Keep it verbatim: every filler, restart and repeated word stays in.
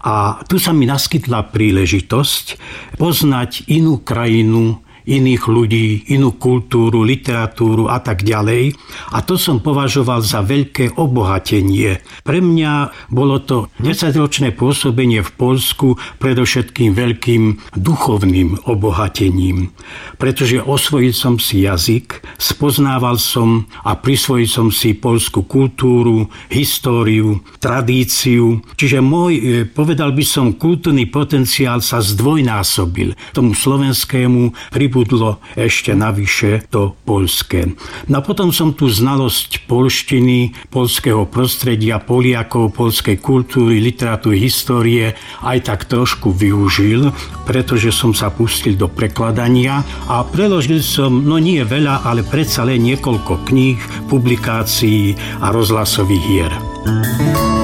A tu sa mi naskytla príležitosť poznať inú krajinu, iných ľudí, inú kultúru, literatúru a tak ďalej. A to som považoval za veľké obohatenie. Pre mňa bolo to desaťročné pôsobenie v Poľsku predovšetkým veľkým duchovným obohatením. Pretože osvojil som si jazyk, spoznával som a prisvojil som si poľskú kultúru, históriu, tradíciu. Čiže môj, povedal by som, kultúrny potenciál sa zdvojnásobil. Tomu slovenskému pribudlo ešte navyše to poľské. No a potom som tu znalosť poľštiny, poľského prostredia, Poliakov, poľskej kultúry, literatúry, histórie aj tak trošku využil, pretože som sa pustil do prekladania a preložil som, no nie veľa, ale predsa len niekoľko kníh, publikácií a rozhlasových hier.